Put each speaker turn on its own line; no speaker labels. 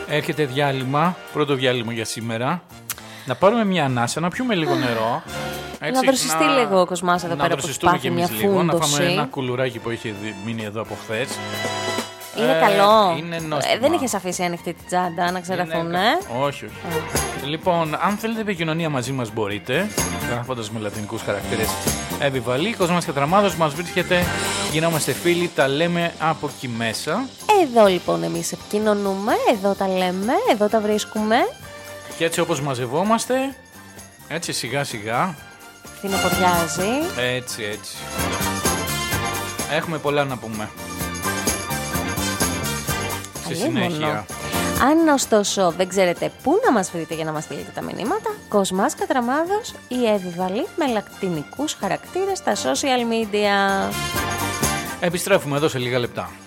Έρχεται διάλειμμα, πρώτο διάλειμμα για σήμερα. Να πάρουμε μια ανάσα, να πιούμε λίγο νερό.
Έτσι, να δροσιστεί λίγο ο Κοσμάς εδώ πέρα που πάθει μια φούντωση.
Να φάμε ένα κουλουράκι που είχε μείνει εδώ από χθες.
Είναι καλό.
Είναι νόστιμο.
Δεν είχες αφήσει ανοιχτή την τσάντα να ξεραφούν,
Όχι. Λοιπόν, αν θέλετε επικοινωνία μαζί μας μπορείτε, γράφοντας με λατινικούς χαρακτήρες Εβιβαλή, Κοσμάς Κατραμάδος, μας βρίσκεται, γινόμαστε φίλοι, τα λέμε από εκεί μέσα.
Εδώ λοιπόν εμείς επικοινωνούμε, εδώ τα λέμε, εδώ τα βρίσκουμε.
Και έτσι όπως μαζευόμαστε, έτσι σιγά σιγά.
Φθινοποδιάζει.
Έτσι. Έχουμε πολλά να πούμε. Στη συνέχεια.
Αν ωστόσο δεν ξέρετε πού να μας βρείτε για να μας στείλετε τα μηνύματα, Κοσμάς Κατραμάδος ή Εβιβαλή με λατινικούς χαρακτήρες στα social media.
Επιστρέφουμε εδώ σε λίγα λεπτά.